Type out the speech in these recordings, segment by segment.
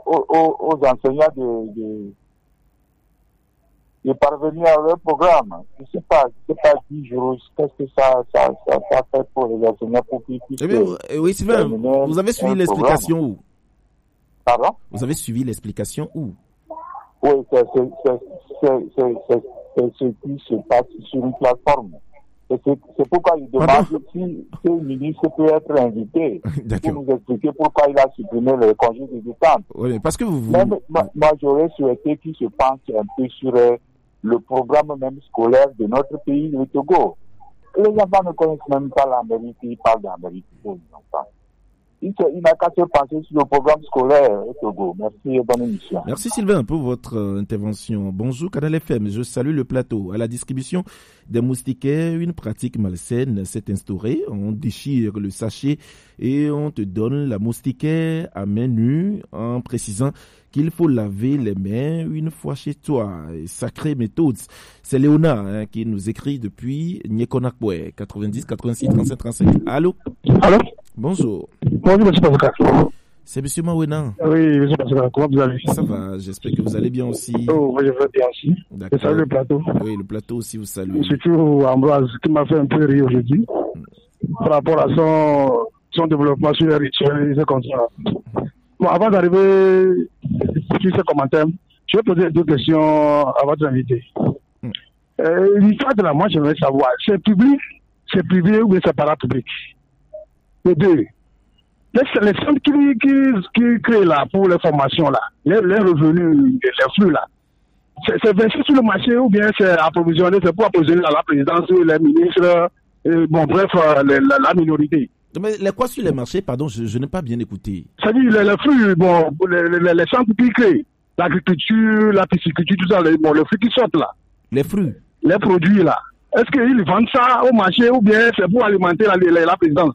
aux enseignants de parvenir à leur programme. Je sais pas 10 jours, qu'est-ce que ça fait pour les enseignants pour qu'ils puissent... Oui, Sylvain, vous avez suivi l'explication où? Pardon? Vous avez suivi l'explication où? Oui, c'est ce qui se passe sur une plateforme. C'est pourquoi il demande si le ministre peut être invité pour nous expliquer pourquoi il a supprimé le congé de détente. Oui, parce que moi, j'aurais souhaité qu'il se penche un peu sur le programme même scolaire de notre pays, le Togo. Les enfants ne connaissent même pas l'Amérique, ils parlent d'Amérique pour les enfants. Il n'a qu'à se pencher sur le programme scolaire au Togo. Merci et bonne émission. Merci Sylvain pour votre intervention. Bonjour Canal FM, je salue le plateau. À la distribution des moustiquaires, une pratique malsaine s'est instaurée. On déchire le sachet et on te donne la moustiquaire à main nue en précisant qu'il faut laver les mains une fois chez toi. Sacrée méthode. C'est Léona qui nous écrit depuis Nyekonakwe, 90 86 35 35. Allô? Allô? Bonjour. Bonjour, M. Pascal. C'est M. Mawena. Oui, M. Pascal, comment vous allez? Ça va, j'espère que vous allez bien aussi. Oh, je vais bien aussi. D'accord. Je salue le plateau. Oui, le plateau aussi vous salue. Surtout Ambroise, qui m'a fait un peu rire aujourd'hui, par rapport à son développement sur les rituels et comme ça. Bon, avant d'arriver sur ce commentaire, je vais poser deux questions à votre invité. L'histoire de la moi, j'aimerais savoir, c'est public, c'est privé ou c'est parapublic? Les deux. Les centres qui créent là pour les formations là, les revenus, les flux là, c'est versé sur le marché ou bien c'est approvisionné, c'est pour approvisionner à la présidence, les ministres, la minorité. Mais les quoi sur les marchés, pardon, je n'ai pas bien écouté. C'est-à-dire les flux, les centres qui créent, l'agriculture, la pisciculture, tout ça, les flux qui sortent là. Les fruits. Les produits là. Est-ce qu'ils vendent ça au marché ou bien c'est pour alimenter la présidence?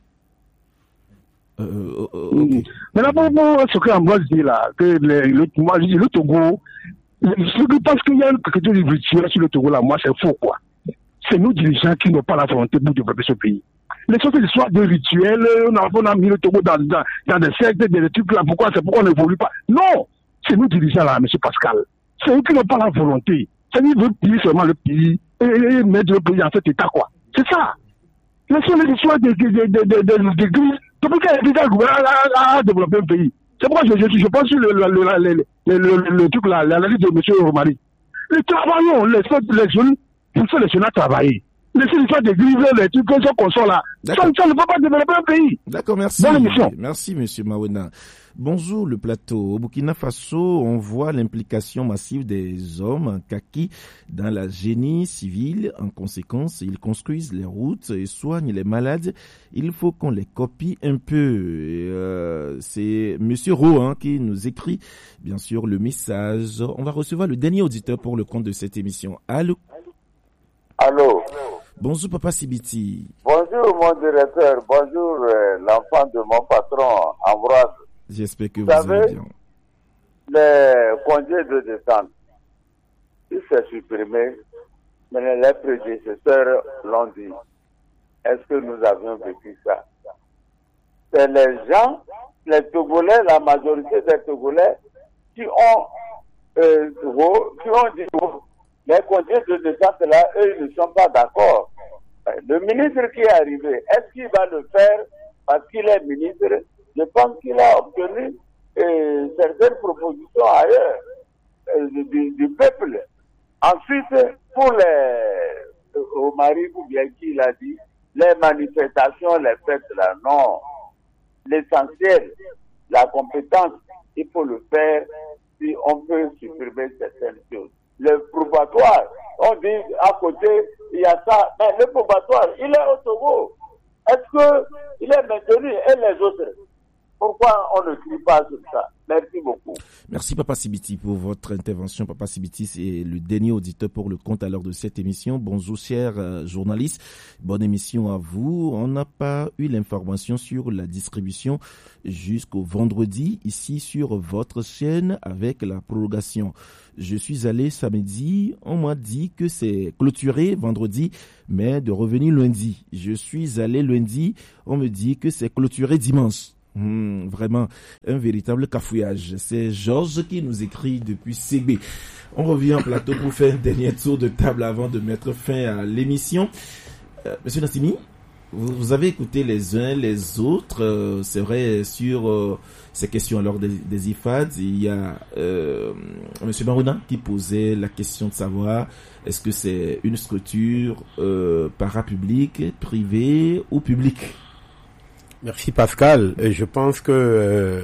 Okay. Maintenant, pour ce que Ambroise dit là, que le Togo, parce qu'il y a quelque chose de rituel sur le Togo là, moi c'est faux quoi. C'est nous dirigeants qui n'ont pas la volonté pour développer ce pays. Les choses de l'histoire de rituels, on a mis le Togo dans des sectes, des trucs là, pourquoi on n'évolue pas? Non! C'est nous dirigeants là, M. Pascal. C'est eux qui n'ont pas la volonté. C'est-à-dire qu'ils veulent piller seulement le pays et mettre le pays en cet état quoi. C'est ça. Laissons les histoires d'église. Depuis qu'il y a à développer un pays. C'est pourquoi je pense sur le truc là, la liste de M. Romari. Les travaillons, les jeunes, pour ça les jeunes à travailler. Laissez l'histoire d'église, les trucs qu'on sort là. Ça ne peut pas développer un pays. D'accord, merci. Bonne émission. Merci, M. Mawena. Bonjour le plateau. Au Burkina Faso, on voit l'implication massive des hommes en kaki dans la génie civile. En conséquence, ils construisent les routes et soignent les malades. Il faut qu'on les copie un peu. C'est M. Rohan qui nous écrit, bien sûr, le message. On va recevoir le dernier auditeur pour le compte de cette émission. Allô? Allô? Bonjour Papa Sibiti. Bonjour mon directeur. Bonjour l'enfant de mon patron, Ambroise. J'espère que vous allez bien. Les congés de détente, ils s'est supprimé, mais les prédécesseurs l'ont dit. Est-ce que nous avions vécu ça? C'est les gens, les Togolais, la majorité des Togolais, qui ont dit les congés de détente là, eux, ils ne sont pas d'accord. Le ministre qui est arrivé, est-ce qu'il va le faire parce qu'il est ministre? Je pense qu'il a obtenu certaines propositions ailleurs du peuple. Ensuite, pour les Romari, ou bien qui l'a dit, les manifestations, les fêtes là, non. L'essentiel, la compétence, il faut le faire si on peut supprimer certaines choses. Le probatoire, on dit à côté, il y a ça, mais le probatoire, il est au Togo. Est-ce qu'il est maintenu et les autres? Pourquoi on ne crie pas sur ça? Merci beaucoup. Merci Papa Sibiti pour votre intervention. Papa Sibiti, c'est le dernier auditeur pour le compte à l'heure de cette émission. Bonjour chers journalistes, bonne émission à vous. On n'a pas eu l'information sur la distribution jusqu'au vendredi ici sur votre chaîne avec la prolongation. Je suis allé samedi, on m'a dit que c'est clôturé vendredi, mais de revenir lundi. Je suis allé lundi, on me dit que c'est clôturé dimanche. Vraiment, un véritable cafouillage. C'est Georges qui nous écrit depuis CB. On revient en plateau pour faire un dernier tour de table avant de mettre fin à l'émission. Monsieur Nassimi, vous avez écouté les uns les autres. C'est vrai, sur ces questions alors des IFAD, il y a Monsieur Marouna qui posait la question de savoir est-ce que c'est une structure parapublique, privée ou publique? Merci Pascal. Je pense que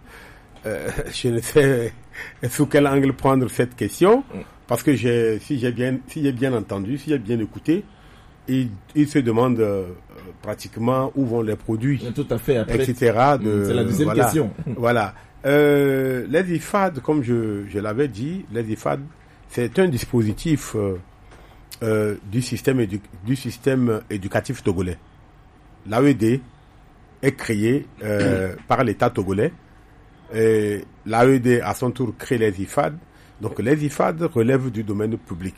je ne sais sous quel angle prendre cette question, parce que si j'ai bien entendu, si j'ai bien écouté, il se demande pratiquement où vont les produits, tout à fait, après, etc. C'est la deuxième question. Voilà. Les IFAD, comme je l'avais dit, les IFAD, c'est un dispositif du système éducatif togolais. L'AED est créé par l'État togolais. L'AED, à son tour, crée les IFAD. Donc, les IFAD relèvent du domaine public.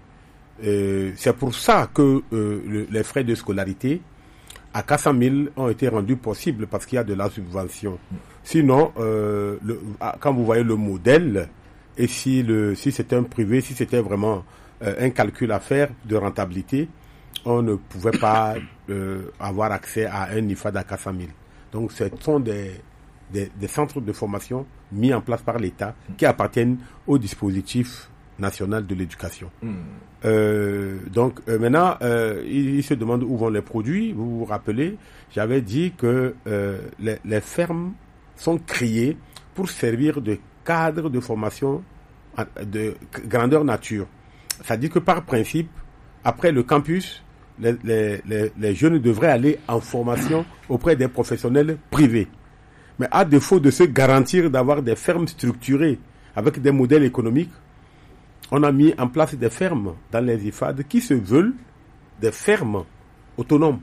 C'est pour ça que les frais de scolarité à 400 000 ont été rendus possibles, parce qu'il y a de la subvention. Sinon, quand vous voyez le modèle, et si c'était un privé, si c'était vraiment un calcul à faire de rentabilité, on ne pouvait pas avoir accès à un IFAD à 400 000. Donc, ce sont des centres de formation mis en place par l'État qui appartiennent au dispositif national de l'éducation. Donc, maintenant, il se demande où vont les produits. Vous vous rappelez, j'avais dit que les fermes sont créées pour servir de cadre de formation de grandeur nature. C'est-à-dire que par principe, après le campus, les jeunes devraient aller en formation auprès des professionnels privés. Mais à défaut de se garantir d'avoir des fermes structurées avec des modèles économiques, on a mis en place des fermes dans les IFAD qui se veulent des fermes autonomes.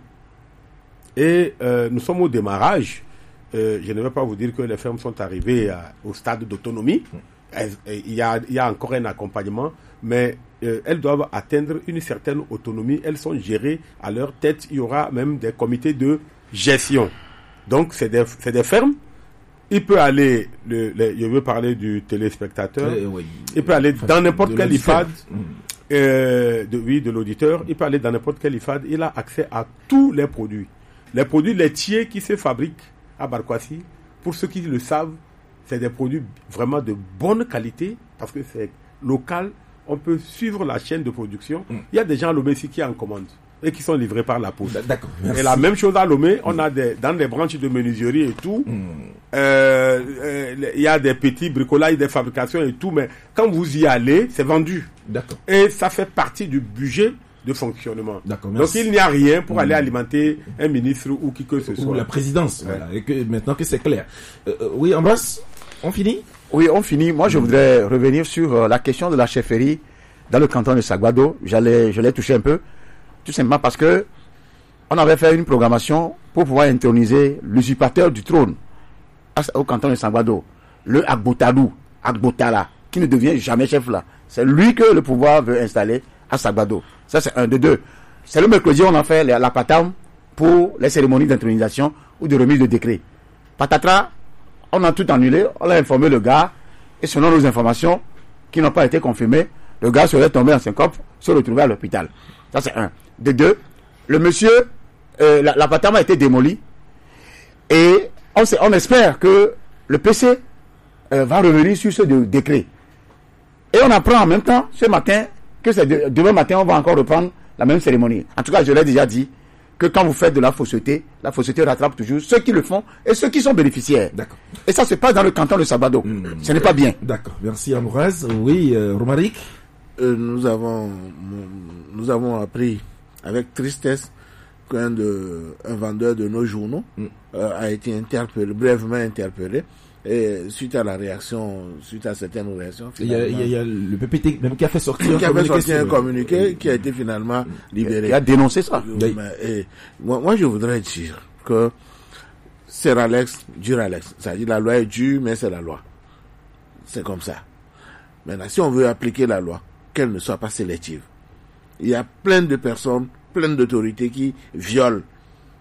Et nous sommes au démarrage. Je ne vais pas vous dire que les fermes sont arrivées au stade d'autonomie. Il y a encore un accompagnement, mais elles doivent atteindre une certaine autonomie. Elles sont gérées à leur tête. Il y aura même des comités de gestion. Donc, c'est des fermes. Il peut aller, je veux parler du téléspectateur, oui. Il peut aller dans n'importe quel IFAD, de l'auditeur, il peut aller dans n'importe quel IFAD, il a accès à tous les produits. Les produits laitiers qui se fabriquent à Barkwasi, pour ceux qui le savent, c'est des produits vraiment de bonne qualité, parce que c'est local, on peut suivre la chaîne de production. Il y a des gens à Lomé ici qui en commandent et qui sont livrés par la poste. D'accord. Et la même chose à Lomé, on a dans des branches de menuiserie et tout, il y a des petits bricolages, des fabrications et tout, mais quand vous y allez, c'est vendu. D'accord. Et ça fait partie du budget de fonctionnement. D'accord, donc il n'y a rien pour aller alimenter un ministre ou qui que ce soit. Ou la présidence, voilà. Et que maintenant que c'est clair. Oui, Ambroise, on finit? Oui, on finit. Moi, je voudrais revenir sur la question de la chefferie dans le canton de Sagbado. Je l'ai touché un peu. Tout simplement parce que on avait fait une programmation pour pouvoir introniser l'usurpateur du trône au canton de Sagbado, le Agbotala, qui ne devient jamais chef là. C'est lui que le pouvoir veut installer à Sagbado. Ça, c'est un de deux. C'est le mercredi, on a fait la patam pour les cérémonies d'intronisation ou de remise de décret. Patatras, on a tout annulé, on a informé le gars, et selon nos informations, qui n'ont pas été confirmées, le gars serait tombé en syncope, se retrouver à l'hôpital. Ça, c'est un. De deux, le monsieur, la patam a été démolie, et on espère que le PC va revenir sur ce décret. Et on apprend en même temps, ce matin, que c'est demain matin, on va encore reprendre la même cérémonie. En tout cas, je l'ai déjà dit, que quand vous faites de la fausseté rattrape toujours ceux qui le font et ceux qui sont bénéficiaires. D'accord. Et ça se passe dans le canton de Sagbado. Ce n'est pas bien. D'accord. Merci, Ambroise. Oui, Romaric. Nous avons appris avec tristesse qu'un vendeur de nos journaux a été brièvement interpellé. Et suite à certaines réactions, il y a le PPT même qui a fait sortir un communiqué qui a été finalement libéré. Il a dénoncé ça. Et moi, je voudrais dire que c'est Ralex, Duralex. C'est-à-dire la loi est dure, mais c'est la loi. C'est comme ça. Maintenant, si on veut appliquer la loi, qu'elle ne soit pas sélective. Il y a plein de personnes, plein d'autorités qui violent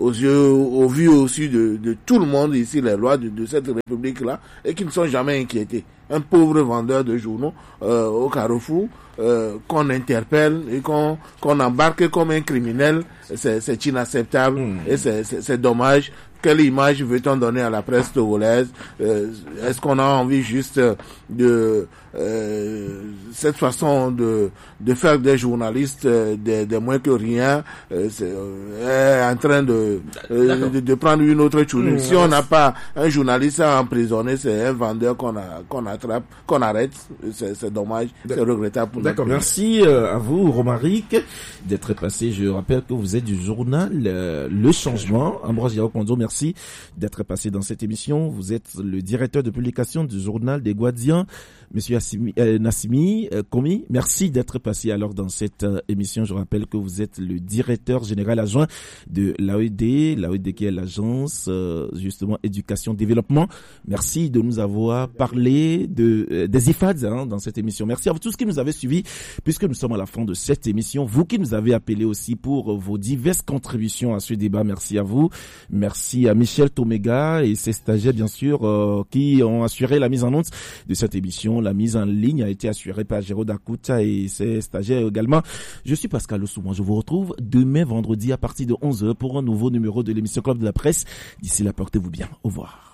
au vu aussi de tout le monde ici, les lois de cette république-là, et qui ne sont jamais inquiétés. Un pauvre vendeur de journaux au Carrefour qu'on interpelle et qu'on embarque comme un criminel, c'est inacceptable et c'est dommage. Quelle image veut-on donner à la presse togolaise? Est-ce qu'on a envie juste de cette façon de faire des journalistes des moins que rien est en train de prendre une autre chose. Si on n'a pas un journaliste à emprisonner, c'est un vendeur qu'on attrape, qu'on arrête. C'est dommage, c'est regrettable pour nous. D'accord, merci à vous, Romaric, d'être passé. Je rappelle que vous êtes du journal Le Changement. Ambroise Yao-Kondo, merci d'être passé dans cette émission. Vous êtes le directeur de publication du journal des Guadians. Monsieur Nassimi Komi, merci d'être passé alors dans cette émission. Je rappelle que vous êtes le directeur général adjoint de l'AED qui est l'agence justement éducation développement. Merci de nous avoir parlé des IFAD dans cette émission. Merci à vous tous qui nous avez suivis puisque nous sommes à la fin de cette émission. Vous qui nous avez appelés aussi pour vos diverses contributions à ce débat, merci à vous. Merci à Michel Tomega et ses stagiaires bien sûr qui ont assuré la mise en onde de cette émission. La mise en ligne a été assurée par Géraud Dakuta et ses stagiaires également. Je suis Pascal Oussouma. Je vous retrouve demain vendredi à partir de 11h pour un nouveau numéro de l'émission Club de la Presse. D'ici là, portez-vous bien. Au revoir.